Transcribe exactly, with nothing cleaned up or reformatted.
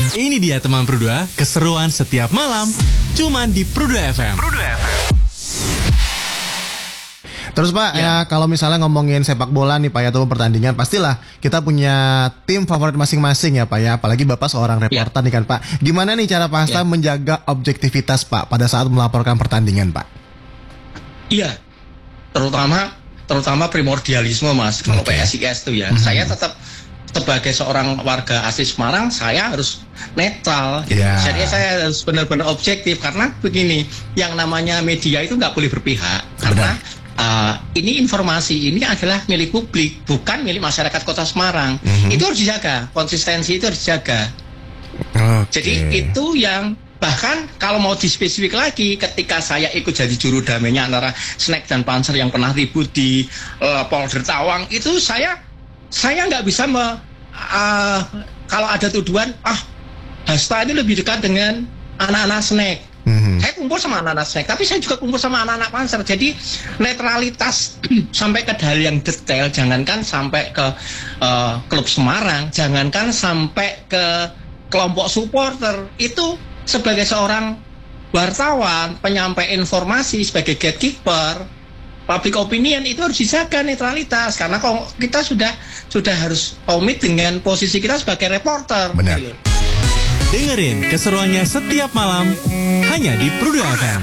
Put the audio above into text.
Ini dia teman Prudua, keseruan setiap malam, cuman di Prudua F M. Prudua F M. Terus Pak, ya. ya kalau misalnya ngomongin sepak bola nih Pak ya, atau pertandingan, pastilah kita punya tim favorit masing-masing ya Pak ya. Apalagi Bapak seorang reporter ya. nih kan Pak. Gimana nih cara Pak Hasta ya. menjaga objektivitas Pak pada saat melaporkan pertandingan Pak? Iya, terutama terutama primordialisme Mas. Kalau okay. P S I S itu ya, hmm. saya tetap sebagai seorang warga asli Semarang, saya harus netral. Yeah. Jadi saya harus benar-benar objektif, karena begini, yang namanya media itu nggak boleh berpihak. Karena uh, ini informasi ini adalah milik publik, bukan milik masyarakat Kota Semarang. Mm-hmm. Itu harus dijaga, konsistensi itu harus dijaga. Okay. Jadi itu yang bahkan kalau mau dispesifik lagi, ketika saya ikut jadi juru damainya antara Snack dan Panser yang pernah ribut di uh, Polder Tawang, itu saya saya nggak bisa me, uh, kalau ada tuduhan ah Hasta ini lebih dekat dengan anak-anak Snack. Mm-hmm. Saya kumpul sama anak-anak Snack, tapi saya juga kumpul sama anak-anak Panser. Jadi netralitas sampai ke hal yang detail, jangankan sampai ke uh, klub Semarang, jangankan sampai ke kelompok supporter. Itu sebagai seorang wartawan, penyampai informasi, sebagai gatekeeper, public opinion, itu harus dijaga netralitas, karena kalau kita sudah sudah harus komit dengan posisi kita sebagai reporter. Benar. Dengerin keseruannya setiap malam hanya di Prudua F M.